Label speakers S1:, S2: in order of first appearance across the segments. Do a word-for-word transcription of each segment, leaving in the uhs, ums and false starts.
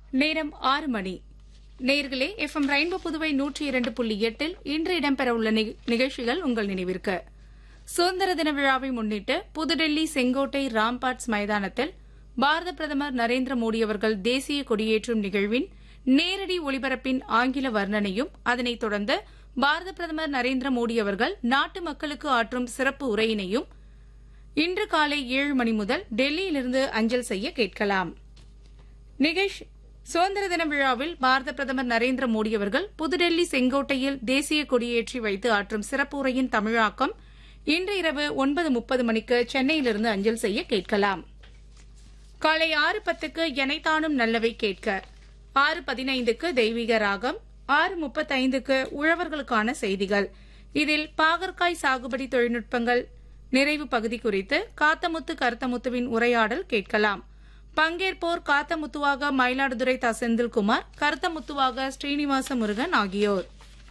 S1: நேரம் ஆறு மணி. நேர்களே, எஃப் எம் ரெயின்போ புதுவை நூற்றி இரண்டு புள்ளி எட்டில் இன்று இடம்பெறவுள்ள நிகழ்ச்சிகள் உங்கள் நினைவிற்கு. சுதந்திர தின விழாவை முன்னிட்டு புதுடெல்லி செங்கோட்டை ராம்பாட்ஸ் மைதானத்தில் பாரத பிரதமர் நரேந்திர மோடி அவர்கள் தேசிய கொடியேற்றும் நிகழ்வின் நேரடி ஒளிபரப்பின் ஆங்கில வர்ணனையும், அதனைத் தொடர்ந்து பாரத பிரதமர் நரேந்திர மோடி அவர்கள் நாட்டு மக்களுக்கு ஆற்றும் சிறப்பு உரையினையும் இன்று காலை ஏழு மணி முதல் டெல்லியிலிருந்து அஞ்சல் செய்ய கேட்கலாம். நிகழ்ச்சி சுதந்திர தின விழாவில் பாரத பிரதமர் நரேந்திர மோடி அவர்கள் புதுடெல்லி செங்கோட்டையில் தேசிய கொடியேற்றி வைத்து ஆற்றும் சிறப்பு உரையின் தமிழாக்கம் இன்று இரவு ஒன்பது முப்பது மணிக்கு சென்னையிலிருந்து அஞ்சல் செய்ய கேட்கலாம். காலை ஆறு பத்துக்கு எனைத்தானும் நல்லவை கேட்க, ஆறு பதினைந்துக்கு தெய்வீக ராகம், ஆறு முப்பத்தைந்துக்கு உழவர்களுக்கான செய்திகள். இதில் பாகற்காய் சாகுபடி தொழில்நுட்பங்கள் நிறைவு பகுதி குறித்து காத்தமுத்து கருத்தமுத்துவின் உரையாடல் கேட்கலாம். பங்கேற்போர் காத்தமுத்துவாக மயிலாடுதுறை த செந்தில்குமார், கருத்தமுத்துவாக ஸ்ரீனிவாச முருகன் ஆகியோர்.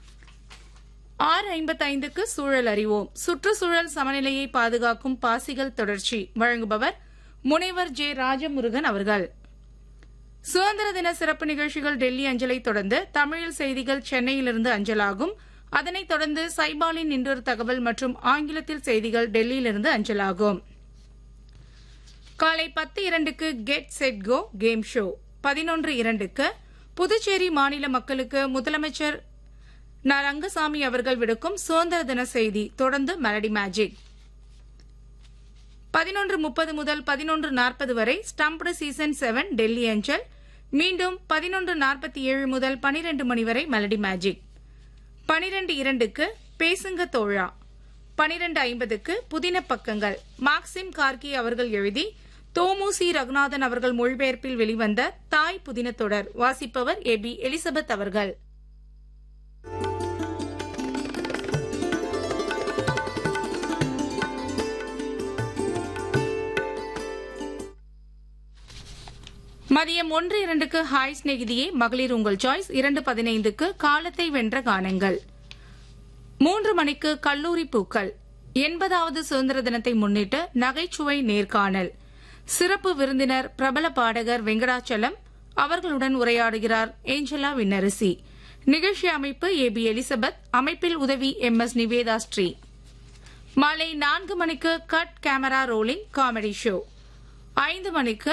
S1: ஆறு ஐம்பத்தைந்துக்கு சூழல் அறிவோம், சுற்றுச்சூழல் சமநிலையை பாதுகாக்கும் பாசிகள் தொடர்ச்சி. வழங்குபவர் முனைவர் ஜே ராஜமுருகன் அவர்கள். சுதந்திர தின சிறப்பு நிகழ்ச்சிகள் டெல்லி அஞ்சலை தொடர்ந்து தமிழில் செய்திகள் சென்னையிலிருந்து அஞ்சலாகும். அதனைத் தொடர்ந்து சைபாலின் இன்றொரு தகவல் மற்றும் ஆங்கிலத்தில் செய்திகள் டெல்லியிலிருந்து அஞ்சலாகும். காலை பத்து இரண்டுக்கு get set go game show, பதினொன்று இரண்டுக்கு புதுச்சேரி மாநில மக்களுக்கு முதலமைச்சர் ந ரங்கசாமி அவர்கள் விடுக்கும் சுதந்திர தின செய்தி, தொடர்ந்து மெலடி மேஜிக். பதினொன்று முப்பது முதல் பதினொன்று நாற்பது வரை ஸ்டம்ப்டு சீசன் செவன் டெல்லி அஞ்சல். மீண்டும் பதினொன்று நாற்பத்தி ஏழு முதல் பனிரெண்டு மணி வரை மெலடி மேஜிக். பனிரெண்டு இரண்டுக்கு பேசுங்க தோழா, பனிரெண்டு ஐம்பதுக்கு புதின பக்கங்கள், மார்க்சிம் கார்கி அவர்கள் எழுதி தோமுசி ரகுநாதன் அவர்கள் மொழிபெயர்ப்பில் வெளிவந்த தாய் புதின தொடர். வாசிப்பவர் ஏ பி எலிசபெத் அவர்கள். மதியம் ஒன்று இரண்டுக்கு ஹாய் ஸ்நேகிதியே மகளிர் உங்கள் சாய்ஸ், இரண்டு பதினைந்துக்கு காலத்தை வென்ற கானங்கள், மூன்று மணிக்கு கல்லூரி பூக்கள், எண்பதாவது சுதந்திர தினத்தை முன்னிட்டு நகைச்சுவை நேர்காணல். சிறப்பு விருந்தினர் பிரபல பாடகர் வெங்கடாச்சலம் அவர்களுடன் உரையாடுகிறார் ஏஞ்சலா விண்ணரசி. நிகழ்ச்சி அமைப்பு ஏ பி எலிசபெத், அமைப்பில் உதவி எம் எஸ் நிவேதா ஸ்ரீ. மாலை நான்கு மணிக்கு cut camera rolling comedy show. ஐந்து மணிக்கு